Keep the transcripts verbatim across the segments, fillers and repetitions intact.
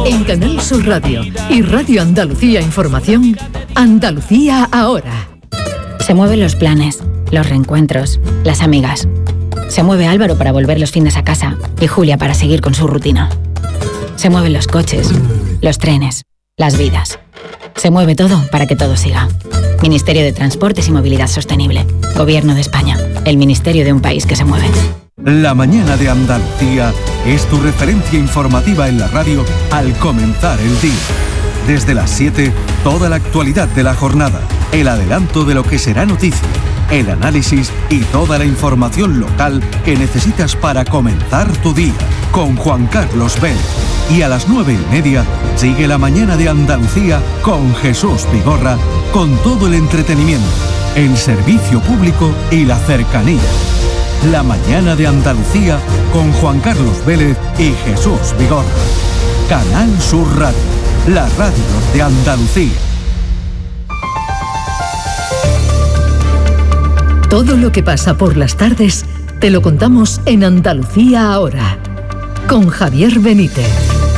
En Canal Sur Radio y Radio Andalucía Información, Andalucía Ahora. Se mueven los planes, los reencuentros, las amigas. Se mueve Álvaro para volver los fines a casa y Julia para seguir con su rutina. Se mueven los coches, los trenes, las vidas. Se mueve todo para que todo siga. Ministerio de Transportes y Movilidad Sostenible. Gobierno de España. El ministerio de un país que se mueve. La mañana de Andalucía es tu referencia informativa en la radio al comenzar el día. Desde las siete, toda la actualidad de la jornada, el adelanto de lo que será noticia, el análisis y toda la información local que necesitas para comenzar tu día, con Juan Carlos Vélez. Y a las nueve y media, sigue la mañana de Andalucía con Jesús Vigorra, con todo el entretenimiento, el servicio público y la cercanía. La mañana de Andalucía con Juan Carlos Vélez y Jesús Vigorra. Canal Sur Radio, la radio de Andalucía. Todo lo que pasa por las tardes te lo contamos en Andalucía Ahora, con Javier Benítez.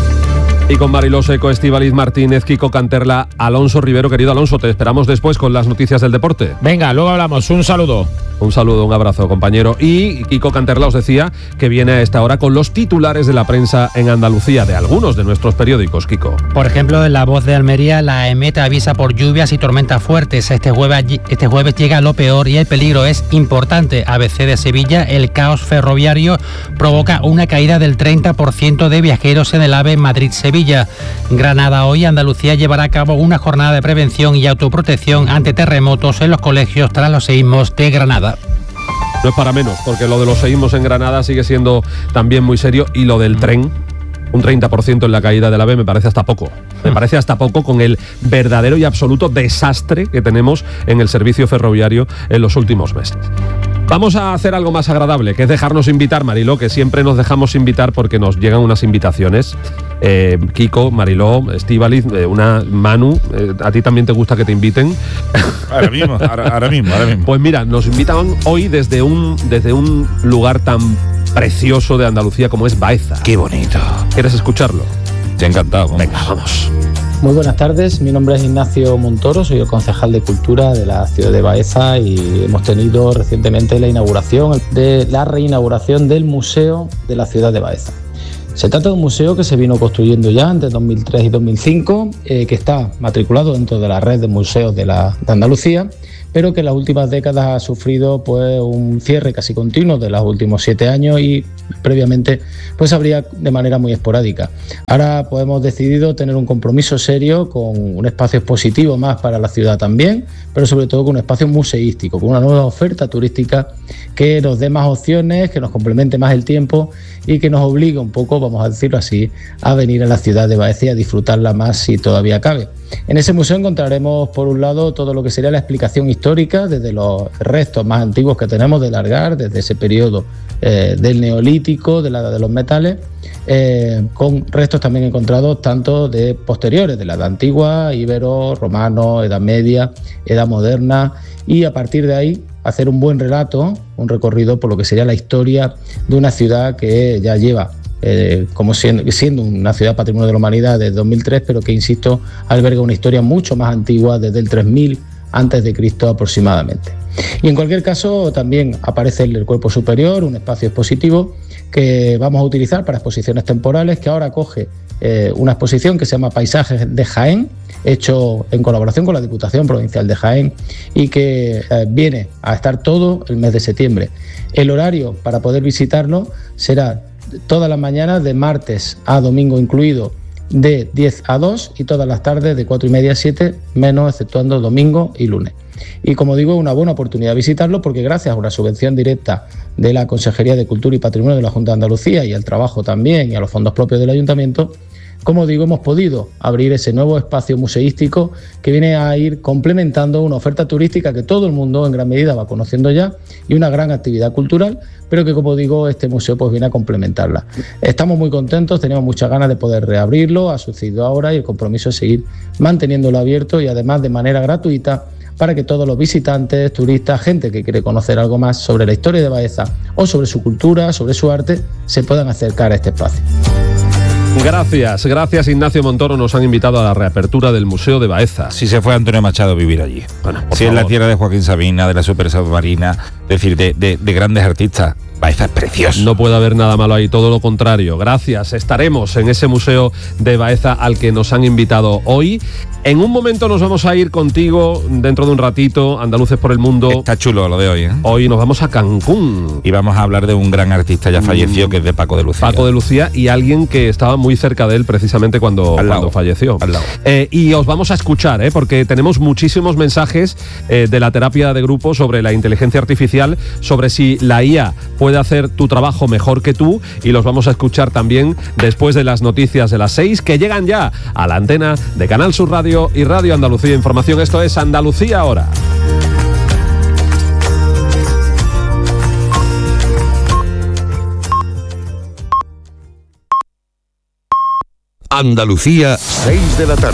Y con Mariló Seco, Estíbaliz Martínez, Kiko Canterla, Alonso Rivero. Querido Alonso, te esperamos después con las noticias del deporte. Venga, luego hablamos. Un saludo. Un saludo, un abrazo, compañero. Y Kiko Canterla os decía que viene a esta hora con los titulares de la prensa en Andalucía, de algunos de nuestros periódicos, Kiko. Por ejemplo, en La Voz de Almería, la EMET avisa por lluvias y tormentas fuertes. Este jueves, este jueves llega lo peor y el peligro es importante. A B C de Sevilla, el caos ferroviario provoca una caída del treinta por ciento de viajeros en el AVE Madrid-Sevilla. Granada, hoy Andalucía llevará a cabo una jornada de prevención y autoprotección ante terremotos en los colegios tras los seísmos de Granada. No es para menos, porque lo de los seísmos en Granada sigue siendo también muy serio, y lo del tren, un treinta por ciento en la caída del AVE, me parece hasta poco. Me parece hasta poco con el verdadero y absoluto desastre que tenemos en el servicio ferroviario en los últimos meses. Vamos a hacer algo más agradable, que es dejarnos invitar, Mariló, que siempre nos dejamos invitar porque nos llegan unas invitaciones. Eh, Kiko, Mariló, Estíbaliz, eh, una Manu, eh, ¿a ti también te gusta que te inviten? Ahora mismo, ahora, ahora mismo, ahora mismo. Pues mira, nos invitan hoy desde un, desde un lugar tan precioso de Andalucía como es Baeza. ¡Qué bonito! ¿Quieres escucharlo? Te ha encantado. Vamos. Venga, vamos. Muy buenas tardes, mi nombre es Ignacio Montoro, soy el concejal de Cultura de la ciudad de Baeza y hemos tenido recientemente la inauguración de la reinauguración del Museo de la ciudad de Baeza. Se trata de un museo que se vino construyendo ya entre dos mil tres y dos mil cinco, eh, que está matriculado dentro de la red de museos de, la, de Andalucía, pero que en las últimas décadas ha sufrido pues un cierre casi continuo de los últimos siete años y previamente pues abría de manera muy esporádica. Ahora pues hemos decidido tener un compromiso serio con un espacio expositivo más para la ciudad también, pero sobre todo con un espacio museístico, con una nueva oferta turística que nos dé más opciones, que nos complemente más el tiempo y que nos obligue un poco, vamos a decirlo así, a venir a la ciudad de Baeza y a disfrutarla más si todavía cabe. En ese museo encontraremos, por un lado, todo lo que sería la explicación histórica desde los restos más antiguos que tenemos de Largar, desde ese periodo eh, del Neolítico, de la edad de los metales, eh, con restos también encontrados tanto de posteriores, de la edad antigua, íbero, romano, edad media, edad moderna, y a partir de ahí hacer un buen relato, un recorrido por lo que sería la historia de una ciudad que ya lleva Eh, como siendo, siendo una ciudad patrimonio de la humanidad desde dos mil tres, pero que, insisto, alberga una historia mucho más antigua, desde el tres mil antes de Cristo aproximadamente. Y en cualquier caso también aparece en el cuerpo superior un espacio expositivo que vamos a utilizar para exposiciones temporales, que ahora acoge eh, una exposición que se llama Paisajes de Jaén, hecho en colaboración con la Diputación Provincial de Jaén y que eh, viene a estar todo el mes de septiembre. El horario para poder visitarlo será todas las mañanas de martes a domingo incluido de diez a dos y todas las tardes de cuatro y media a siete, menos exceptuando domingo y lunes. Y como digo, una buena oportunidad de visitarlo porque gracias a una subvención directa de la Consejería de Cultura y Patrimonio de la Junta de Andalucía y al trabajo también y a los fondos propios del Ayuntamiento, como digo, hemos podido abrir ese nuevo espacio museístico que viene a ir complementando una oferta turística que todo el mundo en gran medida va conociendo ya y una gran actividad cultural, pero que, como digo, este museo pues viene a complementarla. Estamos muy contentos, tenemos muchas ganas de poder reabrirlo, ha sucedido ahora y el compromiso es seguir manteniéndolo abierto y además de manera gratuita para que todos los visitantes, turistas, gente que quiere conocer algo más sobre la historia de Baeza o sobre su cultura, sobre su arte, se puedan acercar a este espacio. Gracias, gracias Ignacio Montoro. Nos han invitado a la reapertura del Museo de Baeza. Si se fue Antonio Machado a vivir allí. Bueno, si es la tierra de Joaquín Sabina, de la Super Submarina, es decir, de, de, de grandes artistas. Baeza es precioso. No puede haber nada malo ahí, todo lo contrario. Gracias, estaremos en ese Museo de Baeza al que nos han invitado hoy. En un momento nos vamos a ir contigo, dentro de un ratito, Andaluces por el Mundo. Está chulo lo de hoy, ¿eh? Hoy nos vamos a Cancún. Y vamos a hablar de un gran artista ya fallecido, que es de Paco de Lucía. Paco de Lucía, y alguien que estaba muy cerca de él precisamente cuando, cuando falleció. Al lado. Eh, y os vamos a escuchar, ¿eh? Porque tenemos muchísimos mensajes eh, de la terapia de grupo sobre la inteligencia artificial, sobre si la I A puede hacer tu trabajo mejor que tú, y los vamos a escuchar también después de las noticias de las seis, que llegan ya a la antena de Canal Sur Radio y Radio Andalucía Información. Esto es Andalucía Ahora. Andalucía, seis de la tarde.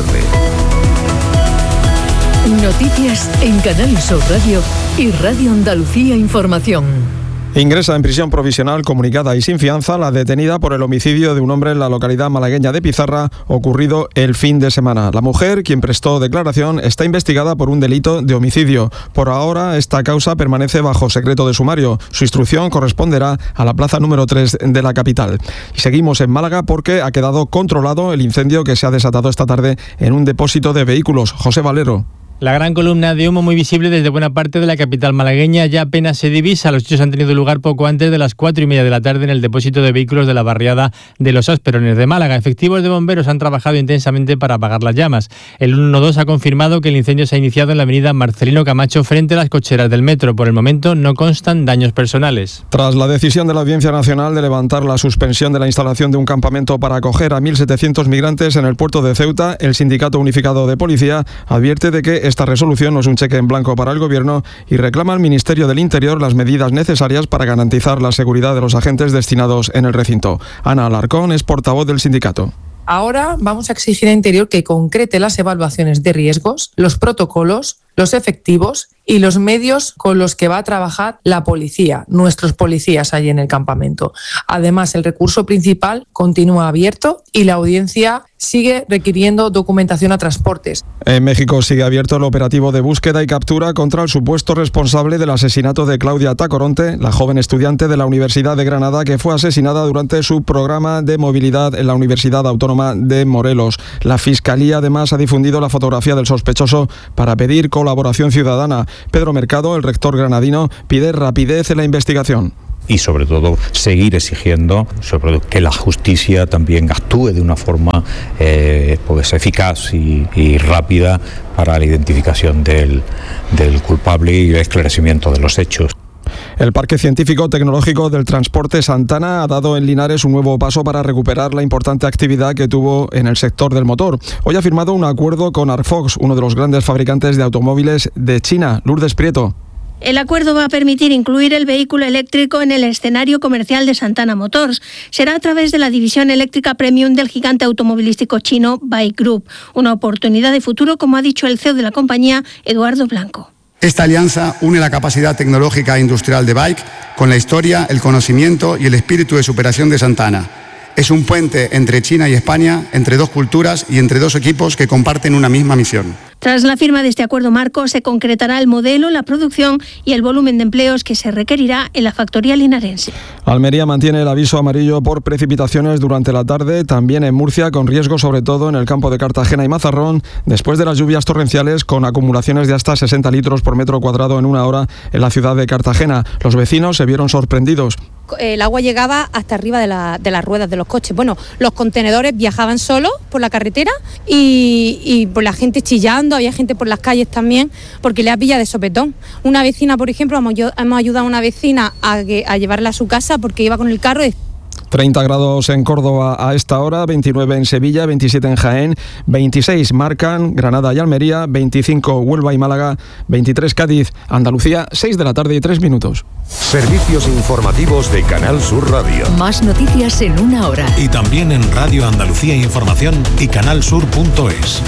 Noticias en Canal Sur Radio y Radio Andalucía Información. Ingresa en prisión provisional comunicada y sin fianza la detenida por el homicidio de un hombre en la localidad malagueña de Pizarra, ocurrido el fin de semana. La mujer, quien prestó declaración, está investigada por un delito de homicidio. Por ahora, esta causa permanece bajo secreto de sumario. Su instrucción corresponderá a la plaza número tres de la capital. Y seguimos en Málaga porque ha quedado controlado el incendio que se ha desatado esta tarde en un depósito de vehículos. José Valero. La gran columna de humo, muy visible desde buena parte de la capital malagueña, ya apenas se divisa. Los hechos han tenido lugar poco antes de las cuatro y media de la tarde en el depósito de vehículos de la barriada de Los Asperones de Málaga. Efectivos de bomberos han trabajado intensamente para apagar las llamas. El ciento doce ha confirmado que el incendio se ha iniciado en la avenida Marcelino Camacho, frente a las cocheras del metro. Por el momento no constan daños personales. Tras la decisión de la Audiencia Nacional de levantar la suspensión de la instalación de un campamento para acoger a mil setecientos migrantes en el puerto de Ceuta, el Sindicato Unificado de Policía advierte de que esta resolución no es un cheque en blanco para el Gobierno y reclama al Ministerio del Interior las medidas necesarias para garantizar la seguridad de los agentes destinados en el recinto. Ana Alarcón es portavoz del sindicato. Ahora vamos a exigir a Interior que concrete las evaluaciones de riesgos, los protocolos, los efectivos y los medios con los que va a trabajar la policía, nuestros policías allí en el campamento. Además, el recurso principal continúa abierto y la audiencia sigue requiriendo documentación a transportes. En México sigue abierto el operativo de búsqueda y captura contra el supuesto responsable del asesinato de Claudia Tacoronte, la joven estudiante de la Universidad de Granada que fue asesinada durante su programa de movilidad en la Universidad Autónoma de Morelos. La Fiscalía además ha difundido la fotografía del sospechoso para pedir colaboración ciudadana. Pedro Mercado, el rector granadino, pide rapidez en la investigación. Y sobre todo seguir exigiendo sobre todo que la justicia también actúe de una forma eh, pues eficaz y, y rápida para la identificación del, del culpable y el esclarecimiento de los hechos. El Parque Científico Tecnológico del Transporte Santana ha dado en Linares un nuevo paso para recuperar la importante actividad que tuvo en el sector del motor. Hoy ha firmado un acuerdo con Arfox, uno de los grandes fabricantes de automóviles de China. Lourdes Prieto. El acuerdo va a permitir incluir el vehículo eléctrico en el escenario comercial de Santana Motors. Será a través de la división eléctrica premium del gigante automovilístico chino Bike Group. Una oportunidad de futuro, como ha dicho el C E O de la compañía, Eduardo Blanco. Esta alianza une la capacidad tecnológica e industrial de Bike con la historia, el conocimiento y el espíritu de superación de Santana. Es un puente entre China y España, entre dos culturas y entre dos equipos que comparten una misma misión. Tras la firma de este acuerdo marco, se concretará el modelo, la producción y el volumen de empleos que se requerirá en la factoría linarense. Almería mantiene el aviso amarillo por precipitaciones durante la tarde, también en Murcia, con riesgo sobre todo en el campo de Cartagena y Mazarrón, después de las lluvias torrenciales con acumulaciones de hasta sesenta litros por metro cuadrado en una hora en la ciudad de Cartagena. Los vecinos se vieron sorprendidos. El agua llegaba hasta arriba de, la, de las ruedas de los coches. Bueno, los contenedores viajaban solos por la carretera y, y por la gente chillando, había gente por las calles también, porque le ha pillado de sopetón. Una vecina, por ejemplo, hemos, hemos ayudado a una vecina a, que, a llevarla a su casa porque iba con el carro. treinta grados en Córdoba a esta hora, veintinueve en Sevilla, veintisiete en Jaén, veintiséis marcan Granada y Almería, veinticinco Huelva y Málaga, veintitrés Cádiz, Andalucía, seis de la tarde y tres minutos. Servicios informativos de Canal Sur Radio. Más noticias en una hora. Y también en Radio Andalucía Información y canalsur punto es.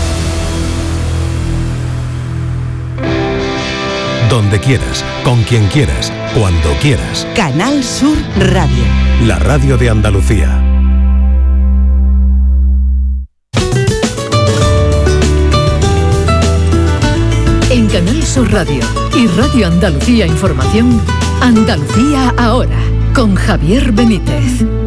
Donde quieras, con quien quieras, cuando quieras. Canal Sur Radio. La radio de Andalucía. Sur Radio y Radio Andalucía Información, Andalucía Ahora, con Javier Benítez.